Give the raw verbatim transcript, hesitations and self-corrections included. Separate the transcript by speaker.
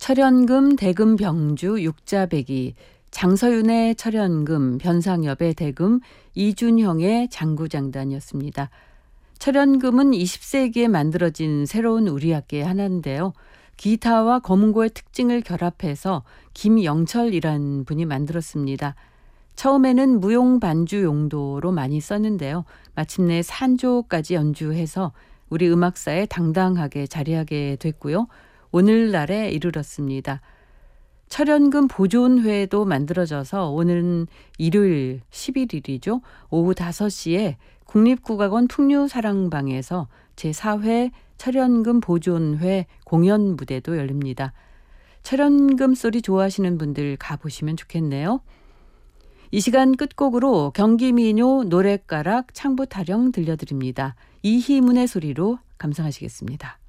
Speaker 1: 철연금, 대금, 병주, 육자배기, 장서윤의 철연금, 변상엽의 대금, 이준형의 장구장단이었습니다. 철연금은 이십 세기에 만들어진 새로운 우리악기의 하나인데요. 기타와 검은고의 특징을 결합해서 김영철이란 분이 만들었습니다. 처음에는 무용 반주 용도로 많이 썼는데요. 마침내 산조까지 연주해서 우리 음악사에 당당하게 자리하게 됐고요. 오늘날에 이르렀습니다. 철연금 보존회도 만들어져서 오늘은 일요일 십일일이죠. 오후 다섯 시에 국립국악원 풍류사랑방에서 제사 회 철연금 보존회 공연 무대도 열립니다. 철연금 소리 좋아하시는 분들 가보시면 좋겠네요. 이 시간 끝곡으로 경기민요 노랫가락 창부타령 들려드립니다. 이희문의 소리로 감상하시겠습니다.